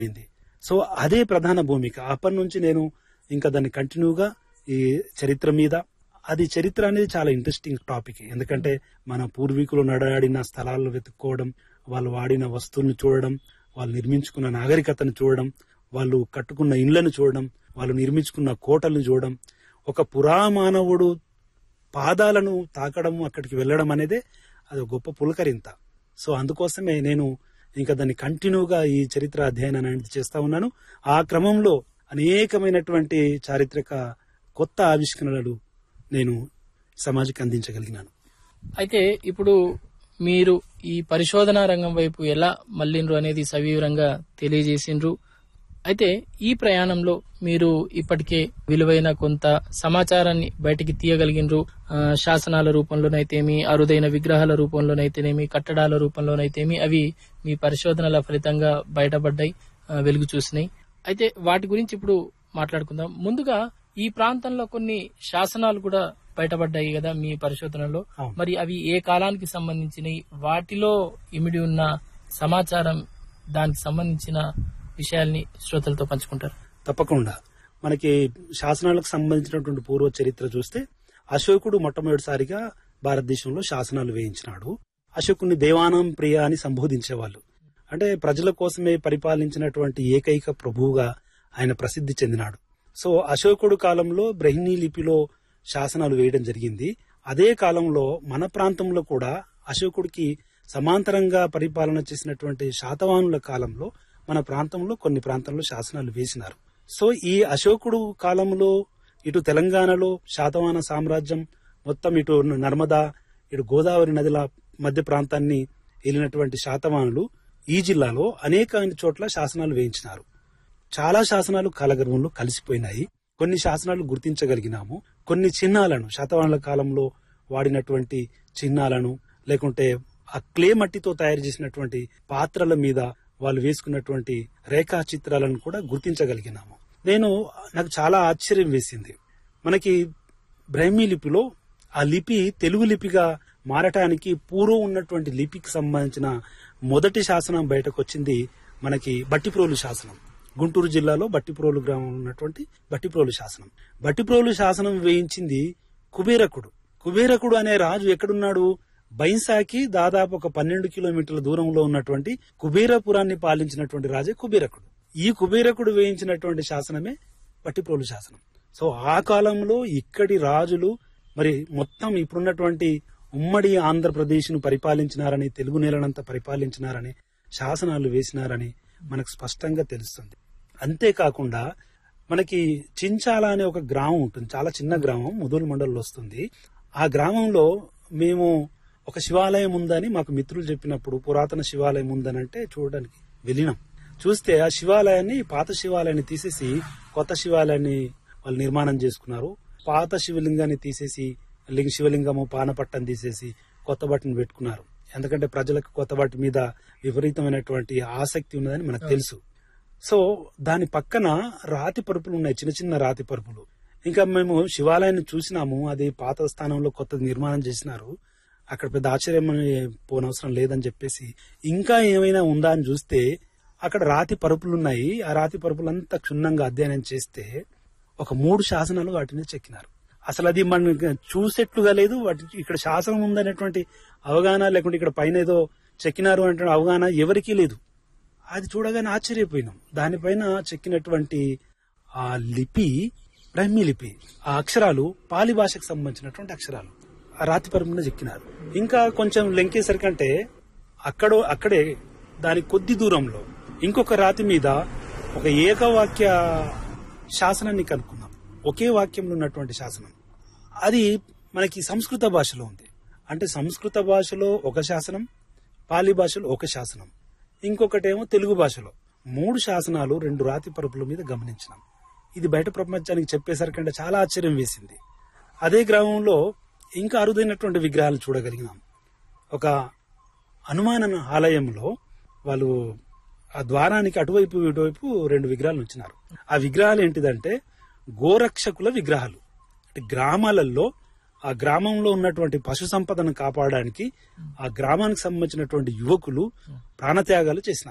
So అదే ప్రధాన భూమిక. అప్పటి నుంచి నేను ఇంకా దాన్ని కంటిన్యూగా ఈ చరిత్ర మీద, అది చరిత్ర అనేది చాలా ఇంట్రెస్టింగ్ టాపిక్. ఎందుకంటే మన పూర్వీకులు నడాడిన స్థలాలను వెతుక్కోవడం, వాళ్ళు వాడిన వస్తువులను చూడడం, వాళ్ళు నిర్మించుకున్న నాగరికతను చూడడం, వాళ్ళు కట్టుకున్న ఇండ్లను చూడడం, వాళ్ళు నిర్మించుకున్న కోటలను చూడడం, ఒక పురామానవుడు పాదాలను తాకడం, అక్కడికి వెళ్లడం అనేది అది గొప్ప పులకరింత. సో అందుకోసమే నేను ఇంకా దాన్ని కంటిన్యూగా ఈ చరిత్ర అధ్యయనం అనేది చేస్తా ఉన్నాను. ఆ క్రమంలో అనేకమైనటువంటి చారిత్రక కొత్త ఆవిష్కరణలు నేను సమాజానికి అందించగలిగినాను. అయితే ఇప్పుడు మీరు ఈ పరిశోధనా రంగం వైపు ఎలా మళ్లిండ్రు అనేది సవివరంగా తెలియజేసిండ్రు. అయితే ఈ ప్రయాణంలో మీరు ఇప్పటికే విలువైన కొంత సమాచారాన్ని బయటికి తీయగలిగినరు. శాసనాల రూపంలోనైతేమి, అరుదైన విగ్రహాల రూపంలోనైతేనేమి, కట్టడాల రూపంలోనైతేమి అవి మీ పరిశోధనల ఫలితంగా బయటపడ్డాయి, వెలుగు చూసినాయి. అయితే వాటి గురించి ఇప్పుడు మాట్లాడుకుందాం. ముందుగా ఈ ప్రాంతంలో కొన్ని శాసనాలు కూడా బయటపడ్డాయి కదా మీ పరిశోధనలో. మరి అవి ఏ కాలానికి సంబంధించినవి, వాటిలో ఇమిడి ఉన్న సమాచారం, దానికి సంబంధించిన విషయాల్ని శ్రోతలతో పంచుకుంటారు? తప్పకుండా. మనకి శాసనాలకు సంబంధించినటువంటి పూర్వ చరిత్ర చూస్తే అశోకుడు మొట్టమొదటిసారిగా భారతదేశంలో శాసనాలు వేయించినాడు. అశోకుని దేవానాం ప్రియ అని సంబోధించేవాళ్ళు. అంటే ప్రజల కోసమే పరిపాలించినటువంటి ఏకైక ప్రభువుగా ఆయన ప్రసిద్ధి చెందినాడు. సో అశోకుడు కాలంలో బ్రహ్మీ లిపిలో శాసనాలు వేయడం జరిగింది. అదే కాలంలో మన ప్రాంతంలో కూడా అశోకుడికి సమాంతరంగా పరిపాలన చేసినటువంటి శాతవాహనుల కాలంలో మన ప్రాంతంలో కొన్ని ప్రాంతాల్లో శాసనాలు వేసినారు. సో ఈ అశోకుడు కాలంలో ఇటు తెలంగాణలో శాతవాహన సామ్రాజ్యం మొత్తం, ఇటు నర్మదా, ఇటు గోదావరి నదుల మధ్య ప్రాంతాన్ని వెళ్ళినటువంటి శాతవాహనులు ఈ జిల్లాలో అనేక చోట్ల శాసనాలు వేయించినారు. చాలా శాసనాలు కాలగర్భంలో కలిసిపోయినాయి. కొన్ని శాసనాలు గుర్తించగలిగినాము. కొన్ని చిహ్నాలను, శాతవాహనుల కాలంలో వాడినటువంటి చిహ్నాలను, లేకుంటే ఆ క్లే మట్టితో తయారు చేసినటువంటి పాత్రల మీద వాళ్ళు వేసుకున్నటువంటి రేఖా చిత్రాలను కూడా గుర్తించగలిగినాము. నాకు చాలా ఆశ్చర్యం వేసింది. మనకి బ్రహ్మీ లిపిలో ఆ లిపి తెలుగు లిపిగా మారటానికి పూర్వం ఉన్నటువంటి లిపికి సంబంధించిన మొదటి శాసనం బయటకు వచ్చింది మనకి బట్టిప్రోలు శాసనం. గుంటూరు జిల్లాలో బట్టిప్రోలు గ్రామంలో ఉన్నటువంటి బట్టిప్రోలు శాసనం. బట్టిప్రోలు శాసనం వేయించింది కుబేరకుడు. కుబేరకుడు అనే రాజు ఎక్కడున్నాడు? బైంసాకి దాదాపు ఒక 12 కిలోమీటర్ల దూరంలో ఉన్నటువంటి కుబేరపురాన్ని పాలించినటువంటి రాజే కుబేరకుడు. ఈ కుబేరకుడు వేయించినటువంటి శాసనమే బట్టిప్రోలు శాసనం. సో ఆ కాలంలో ఇక్కడి రాజులు మరి మొత్తం ఇప్పుడున్నటువంటి ఉమ్మడి ఆంధ్రప్రదేశ్ ను పరిపాలించినారని, తెలుగు నేలనంతా పరిపాలించినారని, శాసనాలు వేసినారని మనకు స్పష్టంగా తెలుస్తుంది. అంతేకాకుండా మనకి చించాల అనే ఒక గ్రామం ఉంటుంది. చాలా చిన్న గ్రామం, ముదూరు మండలంలో వస్తుంది. ఆ గ్రామంలో మేము ఒక శివాలయం ఉందని మాకు మిత్రులు చెప్పినప్పుడు, పురాతన శివాలయం ఉందని అంటే చూడడానికి వెళ్ళినాం. చూస్తే ఆ శివాలయాన్ని, పాత శివాలయాన్ని తీసేసి కొత్త శివాలయాన్ని వాళ్ళు నిర్మాణం చేసుకున్నారు. పాత శివలింగాన్ని తీసేసి శివలింగము పానపట్టం తీసేసి కొత్త బట్టను పెట్టుకున్నారు. ఎందుకంటే ప్రజలకు కొత్త బట్ట మీద విపరీతమైనటువంటి ఆసక్తి ఉన్నదని మనకు తెలుసు. సో దాని పక్కన రాతి పరుపులు ఉన్నాయి, చిన్న చిన్న రాతి పరుపులు. ఇంకా మేము శివాలయాన్ని చూసినాము, అది పాత స్థానంలో కొత్త నిర్మాణం చేసినారు. అక్కడ పెద్ద ఆశ్చర్యం పోనవసరం లేదని చెప్పేసి ఇంకా ఏమైనా ఉందా అని చూస్తే అక్కడ రాతి పరుపులున్నాయి. ఆ రాతి పరుపులంతా క్షుణ్ణంగా అధ్యయనం చేస్తే ఒక 3 శాసనాలు వాటిని చెక్కినారు. అసలు అది మనం చూసేట్లుగా లేదు. వాటి ఇక్కడ శాసనం ఉందనేటువంటి అవగాహన, లేకుంటే ఇక్కడ పైన ఏదో చెక్కినారు అంటే అవగాహన ఎవరికీ లేదు. అది చూడగానే ఆశ్చర్యపోయినాం. దానిపైన చెక్కినటువంటి ఆ లిపి బ్రహ్మీ లిపి. ఆ అక్షరాలు పాలి భాషకు సంబంధించినటువంటి అక్షరాలు ఆ రాతి పరుపున చెక్కినారు. ఇంకా కొంచెం లెంకేసరికంటే అక్కడే దాని కొద్ది దూరంలో ఇంకొక రాతి మీద ఒక ఏకవాక్య శాసనాన్ని కనుక్కున్నాం. ఒకే వాక్యంలో ఉన్నటువంటి శాసనం. అది మనకి సంస్కృత భాషలో ఉంది. అంటే సంస్కృత భాషలో ఒక శాసనం, పాలి భాషలో ఒక శాసనం, ఇంకొకటేమో తెలుగు భాషలో 3 శాసనాలు 2 రాతి పరుపుల మీద గమనించినాం. ఇది బయట ప్రపంచానికి చెప్పేసరికంటే చాలా ఆశ్చర్యం వేసింది. అదే గ్రామంలో ఇంకా అరుదైనటువంటి విగ్రహాలు చూడగలిగినాం. ఒక హనుమాన్ ఆలయంలో వాళ్ళు ఆ ద్వారానికి అటువైపు ఇటువైపు 2 విగ్రహాలు ఉంచినారు. ఆ విగ్రహాలు ఏంటిదంటే గోరక్షకుల విగ్రహాలు. అంటే గ్రామాలలో ఆ గ్రామంలో ఉన్నటువంటి పశు సంపదను కాపాడడానికి ఆ గ్రామానికి సంబంధించినటువంటి యువకులు ప్రాణత్యాగాలు చేసినారు.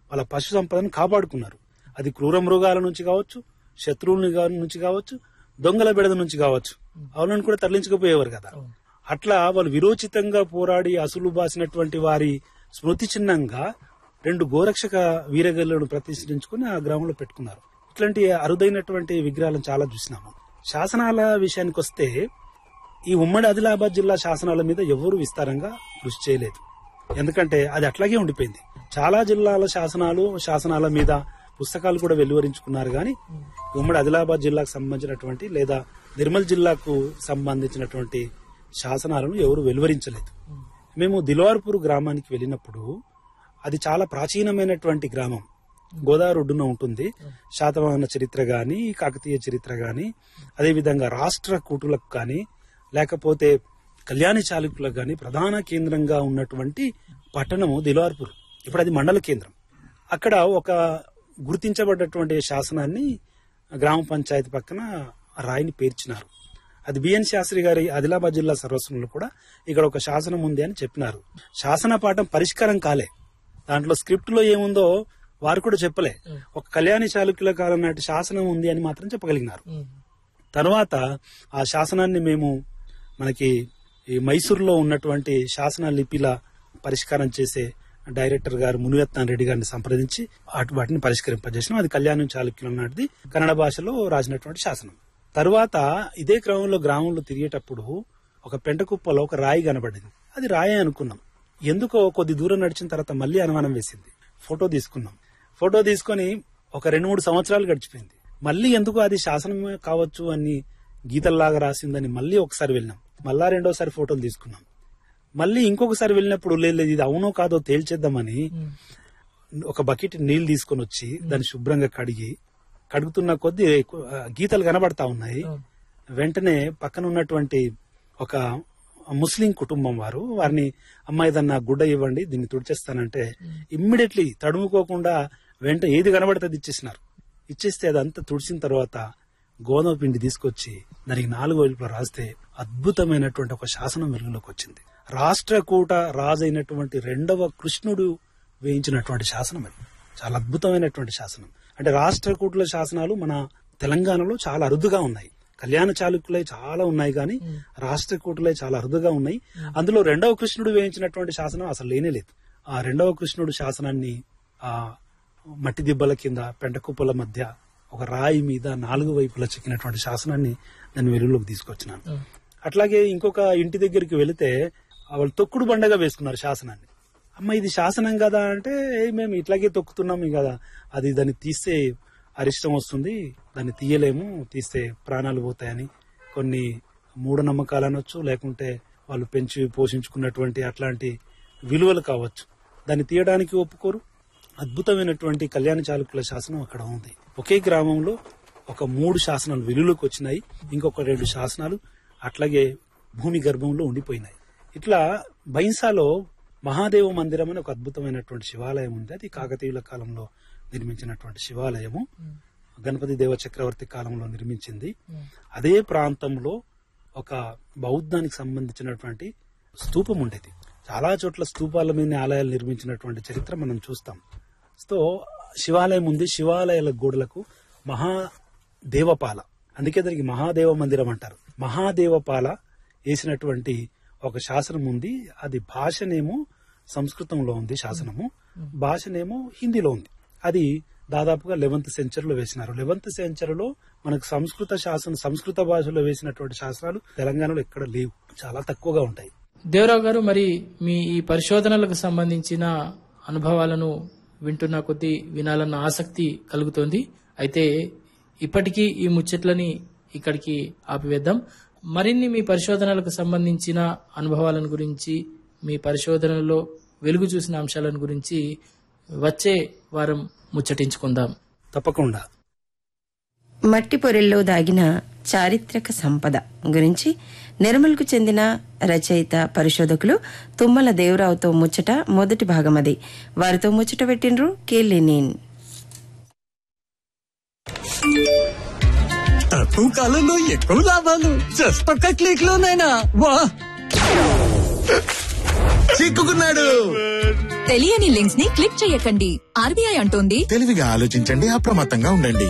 వాళ్ళ పశు సంపదను కాపాడుకున్నారు. అది క్రూర మృగాల నుంచి కావచ్చు, శత్రువుల నుంచి కావచ్చు, దొంగల బెడద నుంచి కావచ్చు. అవులను కూడా తరలించకపోయేవారు కదా. అట్లా వాళ్ళు విరోచితంగా పోరాడి అసులు బాసినటువంటి వారి స్మృతి చిహ్నంగా 2 గోరక్షక వీరగల్లను ప్రతిష్ఠించుకుని ఆ గ్రామంలో పెట్టుకున్నారు. ఇట్లాంటి అరుదైనటువంటి విగ్రహాలను చాలా చూసినాము. శాసనాల విషయానికి వస్తే ఈ ఉమ్మడి ఆదిలాబాద్ జిల్లా శాసనాల మీద ఎవరు విస్తారంగా కృషి చేయలేదు. ఎందుకంటే అది అట్లాగే ఉండిపోయింది. చాలా జిల్లాల శాసనాల మీద పుస్తకాలు కూడా వెలువరించుకున్నారు, కానీ ఉమ్మడి ఆదిలాబాద్ జిల్లాకు సంబంధించినటువంటి లేదా నిర్మల్ జిల్లాకు సంబంధించినటువంటి శాసనాలను ఎవరు వెలువరించలేదు. మేము దిల్వార్పూర్ గ్రామానికి వెళ్ళినప్పుడు అది చాలా ప్రాచీనమైనటువంటి గ్రామం, గోదావరి ఒడ్డున ఉంటుంది. శాతవాహన చరిత్ర గాని, కాకతీయ చరిత్ర గాని, అదేవిధంగా రాష్ట్ర కూటులకు కానీ లేకపోతే కళ్యాణి చాళుక్యులకు గాని ప్రధాన కేంద్రంగా ఉన్నటువంటి పట్టణము దిల్వార్పూర్. ఇప్పుడు అది మండల కేంద్రం. అక్కడ ఒక గుర్తించబడ్డటువంటి శాసనాన్ని గ్రామ పంచాయతీ పక్కన రాయిని పేర్చినారు. అది బిఎన్ శాస్త్రి గారి ఆదిలాబాద్ జిల్లా సర్వస్వంలో కూడా ఇక్కడ ఒక శాసనం ఉంది అని చెప్పినారు. శాసన పాఠం పరిష్కారం కాలే, దాంట్లో స్క్రిప్ట్ లో ఏముందో వారు కూడా చెప్పలే. ఒక కళ్యాణి చాళుక్యుల కాలం నాటి శాసనం ఉంది అని మాత్రం చెప్పగలిగినారు. తర్వాత ఆ శాసనాన్ని మేము మనకి ఈ మైసూరులో ఉన్నటువంటి శాసన లిపిల పరిష్కారం చేసే డైరెక్టర్ గారు మునిరత్న రెడ్డి గారిని సంప్రదించి వాటిని పరిష్కరింపజేసినాం. అది కళ్యాణం చాళుక్యుల నాటిది, కన్నడ భాషలో రాసినటువంటి శాసనం. తర్వాత ఇదే క్రమంలో గ్రామంలో తిరిగేటప్పుడు ఒక పెంటకుప్పలో ఒక రాయి కనబడింది. అది రాయే అనుకున్నాం. ఎందుకో కొద్ది దూరం నడిచిన తర్వాత మళ్ళీ అనుమానం వేసింది. ఫోటో తీసుకున్నాం. ఫోటో తీసుకుని ఒక 2-3 సంవత్సరాలు గడిచిపోయింది. మళ్ళీ ఎందుకో అది శాసనమే కావచ్చు అని గీతల్లాగా రాసిందని మళ్ళీ ఒకసారి వెళ్ళినాం. మళ్ళా 2వ ఫోటోలు తీసుకున్నాం. మళ్ళీ ఇంకొకసారి వెళ్ళినప్పుడు లేదు ఇది అవునో కాదో తేల్చేద్దామని ఒక బకెట్ నీళ్లు తీసుకొని వచ్చి దాన్ని శుభ్రంగా కడుగుతున్న కొద్దీ గీతలు కనబడతా ఉన్నాయి. వెంటనే పక్కన ఉన్నటువంటి ఒక ముస్లిం కుటుంబం వారిని అమ్మాయి దన్న గుడ్డ ఇవ్వండి దీన్ని తుడిచేస్తానంటే ఇమ్మీడియట్లీ తడుముకోకుండా వెంట ఏది కనబడితే ఇచ్చేసినారు. ఇచ్చేస్తే అదంతా తుడిచిన తర్వాత గోధుమ పిండి తీసుకొచ్చి దానికి 4 వైపులా రాస్తే అద్భుతమైనటువంటి ఒక శాసనం వెలుగులోకి వచ్చింది. రాష్ట్రకూట రాజు అయినటువంటి 2వ కృష్ణుడు వేయించినటువంటి శాసనం అది. చాలా అద్భుతమైనటువంటి శాసనం. అంటే రాష్ట్రకూటుల శాసనాలు మన తెలంగాణలో చాలా అరుదుగా ఉన్నాయి. కళ్యాణ చాళుక్యులై చాలా ఉన్నాయి, కానీ రాష్ట్రకూటులై చాలా అరుదుగా ఉన్నాయి. అందులో 2వ కృష్ణుడు వేయించినటువంటి శాసనం అసలు లేనే లేదు. ఆ 2వ కృష్ణుడు శాసనాన్ని ఆ మట్టి దిబ్బల కింద పెంటకుప్పల మధ్య ఒక రాయి మీద 4 వైపులా చెక్కినటువంటి శాసనాన్ని నేను వెలుగులోకి తీసుకొచ్చినాను. అట్లాగే ఇంకొక ఇంటి దగ్గరికి వెళితే వాళ్ళు తొక్కుడు బండగా వేసుకున్నారు శాసనాన్ని. అమ్మ ఇది శాసనం కదా అంటే మేము ఇట్లాగే తొక్కుతున్నాం కదా, అది దాన్ని తీస్తే అరిష్టం వస్తుంది, దాన్ని తీయలేము, తీస్తే ప్రాణాలు పోతాయని కొన్ని మూఢనమ్మకాలు అనొచ్చు, లేకుంటే వాళ్ళు పెంచి పోషించుకున్నటువంటి అట్లాంటి విలువలు కావచ్చు, దాన్ని తీయడానికి ఒప్పుకోరు. అద్భుతమైనటువంటి కళ్యాణ చాళుక్యుల శాసనం అక్కడ ఉంది. ఒకే గ్రామంలో ఒక 3 శాసనాలు వెలుగులోకి వచ్చినాయి, ఇంకొక 2 శాసనాలు అట్లాగే భూమి గర్భంలో ఉండిపోయినాయి. ఇట్లా బైన్సాలో మహాదేవ మందిరం అని ఒక అద్భుతమైనటువంటి శివాలయం ఉంది. అది కాకతీయుల కాలంలో నిర్మించినటువంటి శివాలయము, గణపతి దేవ చక్రవర్తి కాలంలో నిర్మించింది. అదే ప్రాంతంలో ఒక బౌద్ధానికి సంబంధించినటువంటి స్తూపం ఉండేది. చాలా చోట్ల స్తూపాల మీద ఆలయాలు నిర్మించినటువంటి చరిత్ర మనం చూస్తాం. సో శివాలయం ఉంది. శివాలయాల గోడలకు మహాదేవపాల, అందుకే దానికి మహాదేవ మందిరం అంటారు. మహాదేవపాల వేసినటువంటి ఒక శాసనం ఉంది. అది భాషనేమో సంస్కృతంలో ఉంది శాసనము, భాషనేమో హిందీలో ఉంది. అది దాదాపుగా 11th సెంచరీలో వేసినారు. 11th సెంచరీలో మనకు సంస్కృత భాషలో వేసినటువంటి శాసనాలు తెలంగాణలో ఎక్కడ లేవు, చాలా తక్కువగా ఉంటాయి. దేవరావు గారు, మరి మీ ఈ పరిశోధనలకు సంబంధించిన అనుభవాలను వింటున్న కొద్దీ వినాలన్న ఆసక్తి కలుగుతోంది. అయితే ఇప్పటికీ ఈ ముచ్చట్లని ఇక్కడికి ఆపివేద్దాం. మరిన్ని మీ పరిశోధనలకు సంబంధించిన అనుభవాలను గురించి, మీ పరిశోధనలో వెలుగు చూసిన అంశాలను గురించి వచ్చే వారం ముచ్చటించుకుందాం. తప్పకుండా. మట్టి పొరెల్లో దాగిన చారిత్రక సంపద గురించి నిర్మల్కు చెందిన రచయిత పరిశోధకులు తుమ్మల దేవరావుతో ముచ్చట మొదటి భాగం అది. వారితో ముచ్చట పెట్టినరు కేలేనేన్. తక్కువ కాలంలో ఎక్కువ లాభాలు జస్ట్ ఒక్క క్లిక్ లోనైనా వా! చిక్కుకున్నాడు. తెలియని లింక్స్ ని క్లిక్ చేయకండి. ఆర్బీఐ అంటోంది తెలివిగా ఆలోచించండి, అప్రమత్తంగా ఉండండి.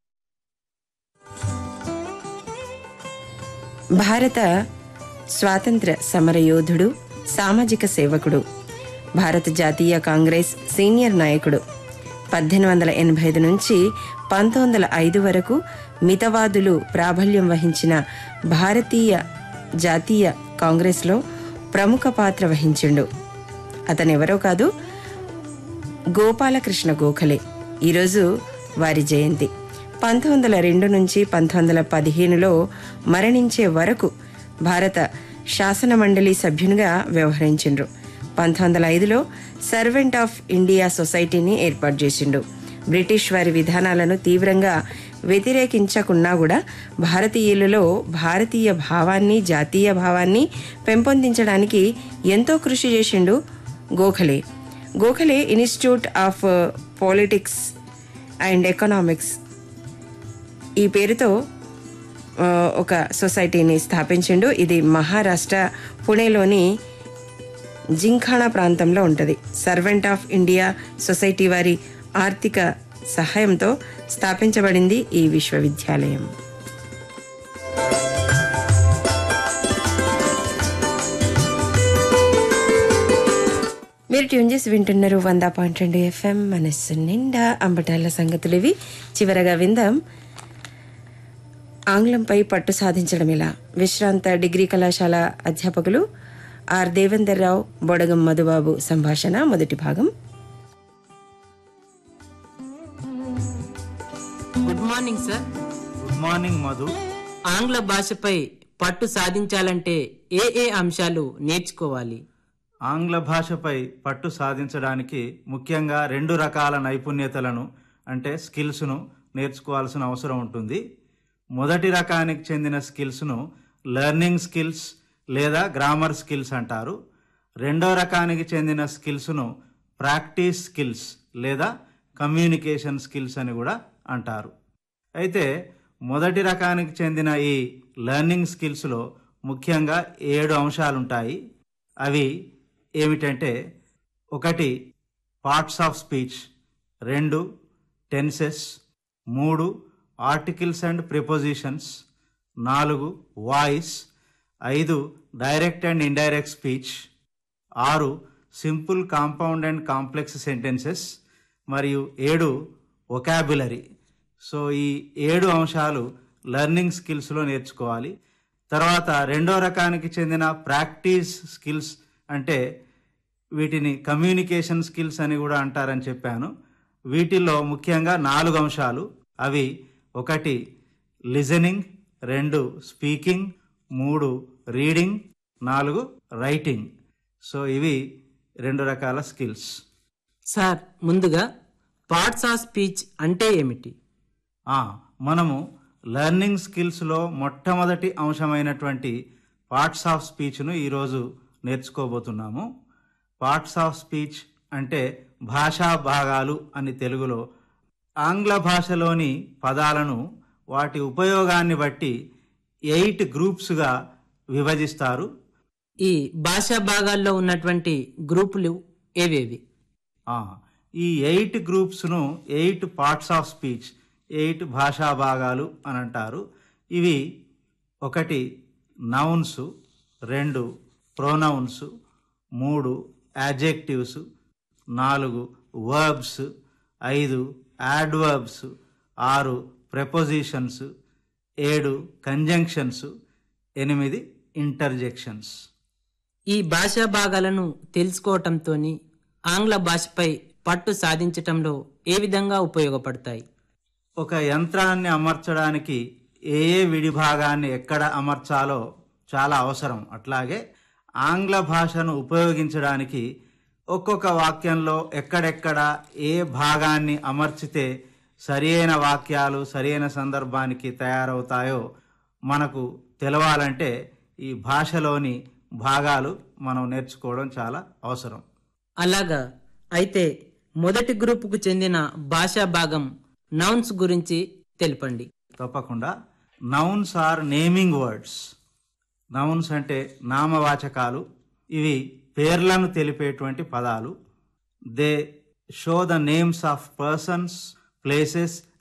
భారత స్వాతంత్ర్య సమరయోధుడు, సామాజిక సేవకుడు, భారత జాతీయ కాంగ్రెస్ సీనియర్ నాయకుడు. 1885 నుంచి 1905 వరకు మితవాదులు ప్రాబల్యం వహించిన భారతీయ జాతీయ కాంగ్రెస్లో ప్రముఖ పాత్ర వహించిండు. అతనెవరో కాదు, గోపాలకృష్ణ గోఖలే. ఈరోజు వారి జయంతి. 1902 నుంచి 1915లో మరణించే వరకు భారత శాసన మండలి సభ్యునిగా వ్యవహరించిండ్రు. 1905లో సర్వెంట్ ఆఫ్ ఇండియా సొసైటీని ఏర్పాటు చేసిండు. బ్రిటిష్ వారి విధానాలను తీవ్రంగా వ్యతిరేకించకున్నా కూడా భారతీయులలో భారతీయ భావాన్ని, జాతీయ భావాన్ని పెంపొందించడానికి ఎంతో కృషి చేసిండు Gokhale. Gokhale institute of politics and economics ఈ పేరుతో ఒక సొసైటీని స్థాపించిండు. ఇది మహారాష్ట్ర పుణేలోని జింఖానా ప్రాంతంలో ఉంటుంది. సర్వెంట్ ఆఫ్ ఇండియా సొసైటీ వారి ఆర్థిక సహాయంతో స్థాపించబడింది ఈ విశ్వవిద్యాలయం. మీరు ట్యూన్ చేసి వింటున్నారు 100.2 FM మనస్సు నిండా అంబటాల సంగతులు ఇవి. చివరగా విందాం ఆంగ్లంపై పట్టు సాధించడం ఎలా. విశ్రాంత డిగ్రీ కళాశాల అధ్యాపకులు ఆర్ దేవేందర్ రావు, బొడగం మధుబాబు సంభాషణ మొదటి భాగం. Good morning sir. Good morning Madhu. ఆంగ్ల భాషపై పట్టు సాధించాలంటే ఏ అంశాలు నేర్చుకోవాలి? ఆంగ్ల భాషపై పట్టు సాధించడానికి ముఖ్యంగా 2 రకాల నైపుణ్యతలను అంటే స్కిల్స్ను నేర్చుకోవాల్సిన అవసరం ఉంటుంది. మొదటి రకానికి చెందిన స్కిల్స్ను లెర్నింగ్ స్కిల్స్ లేదా గ్రామర్ స్కిల్స్ అంటారు. రెండో రకానికి చెందిన స్కిల్స్ను ప్రాక్టీస్ స్కిల్స్ లేదా కమ్యూనికేషన్ స్కిల్స్ అని కూడా అంటారు. అయితే మొదటి రకానికి చెందిన ఈ లెర్నింగ్ స్కిల్స్లో ముఖ్యంగా 7 అంశాలుంటాయి. అవి ఏమిటంటే 1 parts of speech, 2 tenses, 3 articles and prepositions, 4 voice, 5 direct and indirect speech, 6 simple compound and complex sentences మరియు 7 వొకాబులరీ. సో ఈ 7 అంశాలు లెర్నింగ్ స్కిల్స్లో నేర్చుకోవాలి. తర్వాత రెండో రకానికి చెందిన ప్రాక్టీస్ స్కిల్స్ అంటే వీటిని కమ్యూనికేషన్ స్కిల్స్ అని కూడా అంటారని చెప్పాను. వీటిల్లో ముఖ్యంగా 4 అంశాలు. అవి 1 listening, 2 speaking, 3 reading, 4 writing. So ఇవి 2 రకాల స్కిల్స్. సార్, ముందుగా పార్ట్స్ ఆఫ్ స్పీచ్ అంటే ఏమిటి? మనము లెర్నింగ్ స్కిల్స్లో మొట్టమొదటి అంశమైనటువంటి పార్ట్స్ ఆఫ్ స్పీచ్ను ఈరోజు నేర్చుకోబోతున్నాము. పార్ట్స్ ఆఫ్ స్పీచ్ అంటే భాషా భాగాలు అని తెలుగులో. ఆంగ్ల భాషలోని పదాలను వాటి ఉపయోగాన్ని బట్టి 8 గ్రూప్స్గా విభజిస్తారు. ఈ భాషా భాగాల్లో ఉన్నటువంటి గ్రూపులు ఏవేవి? ఈ 8 గ్రూప్స్ను 8 పార్ట్స్ ఆఫ్ స్పీచ్, 8 భాషా భాగాలు అని అంటారు. ఇవి 1 nouns, 2 pronounce, 3 adjectives, 4 verbs, 5 adverbs, 6 ప్రెపోజిషన్స్, 7 conjunctions, 8 interjections. ఈ భాషా భాగాలను తెలుసుకోవటంతో ఆంగ్ల భాషపై పట్టు సాధించటంలో ఏ విధంగా ఉపయోగపడతాయి? ఒక యంత్రాన్ని అమర్చడానికి ఏ విడిభాగాన్ని ఎక్కడ అమర్చాలో చాలా అవసరం. అట్లాగే ఆంగ్ల భాషను ఉపయోగించడానికి ఒక్కొక్క వాక్యంలో ఎక్కడెక్కడ ఏ భాగాన్ని అమర్చితే సరియైన వాక్యాలు సరియైన సందర్భానికి తయారవుతాయో మనకు తెలవాలంటే ఈ భాషలోని భాగాలు మనం నేర్చుకోవడం చాలా అవసరం. అలాగా. అయితే మొదటి గ్రూపుకు చెందిన భాషా భాగం నౌన్స్ గురించి తెలుపండి. తప్పకుండా. Nouns are naming words. Nouns అంటే నామవాచకాలు. ఇవి పేర్లను తెలిపేటువంటి పదాలు. They show the names of persons, places